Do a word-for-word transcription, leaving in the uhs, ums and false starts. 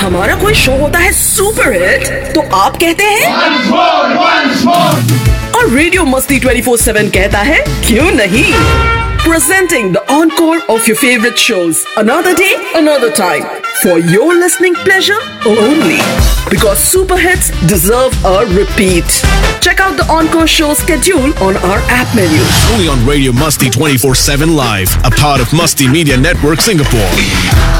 हमारा कोई शो होता है सुपर हिट तो आप कहते हैं Once more, once more. और रेडियो मस्ती ट्वेंटी फोर सेवन कहता है क्यों नहीं। Presenting the encore of your favorite shows. Another day, another time. For your listening pleasure only. Because super hits deserve a repeat. Check out the encore show schedule on our app menu. Only on Radio Musty twenty-four seven Live, a part of Musty Media Network Singapore.